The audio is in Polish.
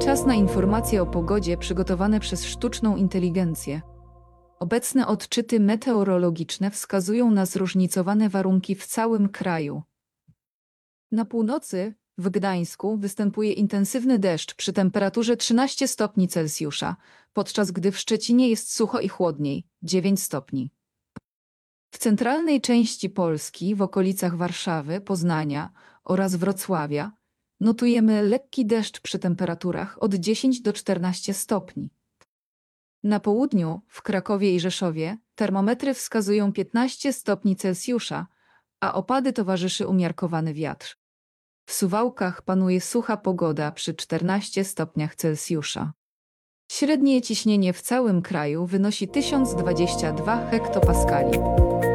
Czas na informacje o pogodzie przygotowane przez sztuczną inteligencję. Obecne odczyty meteorologiczne wskazują na zróżnicowane warunki w całym kraju. Na północy, w Gdańsku, występuje intensywny deszcz przy temperaturze 13 stopni Celsjusza, podczas gdy w Szczecinie jest sucho i chłodniej, 9 stopni. W centralnej części Polski, w okolicach Warszawy, Poznania oraz Wrocławia, notujemy lekki deszcz przy temperaturach od 10 do 14 stopni. Na południu, w Krakowie i Rzeszowie, termometry wskazują 15 stopni Celsjusza, a opady towarzyszy umiarkowany wiatr. W Suwałkach panuje sucha pogoda przy 14 stopniach Celsjusza. Średnie ciśnienie w całym kraju wynosi 1022 hektopaskali.